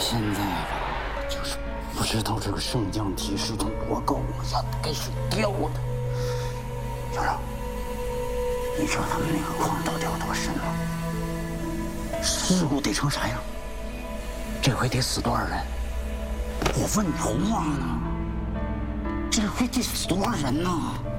现在吧，就是不知道这个升降提示从多高往下开始掉的。小张，你知道他们那个矿到底有多深吗？事故得成啥样？这回得死多少人？我问你话呢，这回得死多少人呢？